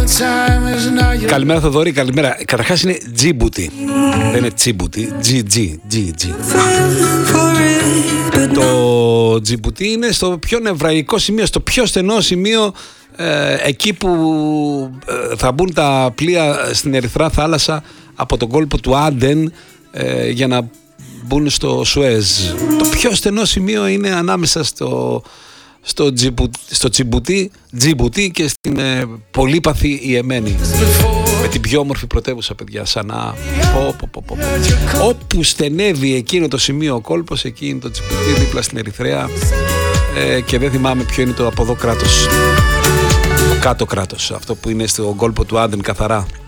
Καλημέρα Θοδωρή, καλημέρα. Καταρχάς είναι Τζίμπουτι, δεν είναι Τσίμπουτι. G. Το Τζιμπούτι είναι στο πιο νευραλικό σημείο, στο πιο στενό σημείο, εκεί που θα μπουν τα πλοία στην Ερυθρά θάλασσα από τον κόλπο του Άντεν για να μπουν στο Σουέζ. Το πιο στενό σημείο είναι ανάμεσα στο Τζιμπούτι και στην πολύπαθη Ιεμένη. Με την πιο όμορφη πρωτεύουσα, παιδιά, Σανά. Όπου στενεύει εκείνο το σημείο ο κόλπος, εκεί είναι το Τζιμπούτι, δίπλα στην Ερυθρέα, και δεν θυμάμαι ποιο είναι το από εδώ κράτος, το κάτω κράτος, αυτό που είναι στον κόλπο του Άντεν καθαρά.